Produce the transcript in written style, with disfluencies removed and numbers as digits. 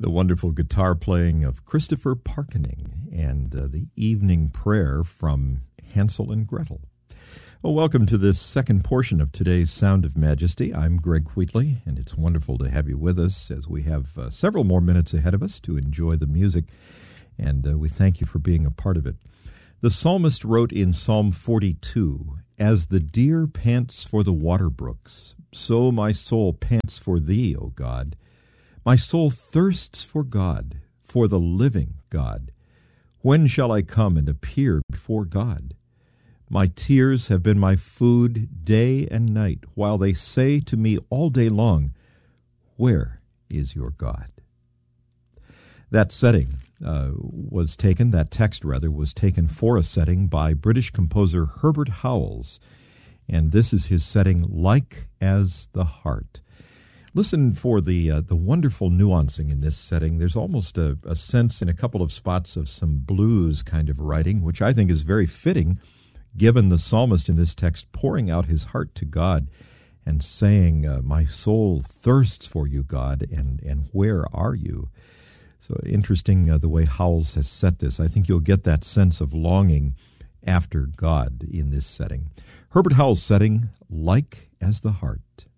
The wonderful guitar playing of Christopher Parkening and the evening prayer from Hansel and Gretel. Well, welcome to this second portion of today's Sound of Majesty. I'm Greg Wheatley, and it's wonderful to have you with us as we have several more minutes ahead of us to enjoy the music, and we thank you for being a part of it. The psalmist wrote in Psalm 42, "As the deer pants for the water brooks, so my soul pants for thee, O God. My soul thirsts for God, for the living God. When shall I come and appear before God? My tears have been my food day and night, while they say to me all day long, where is your God?" That text was taken for a setting by British composer Herbert Howells, and this is his setting, Like as the Heart. Listen for the wonderful nuancing in this setting. There's almost a sense in a couple of spots of some blues kind of writing, which I think is very fitting, given the psalmist in this text pouring out his heart to God and saying, my soul thirsts for you, God, and where are you? So interesting the way Howells has set this. I think you'll get that sense of longing after God in this setting. Herbert Howells' setting, Like as the Heart.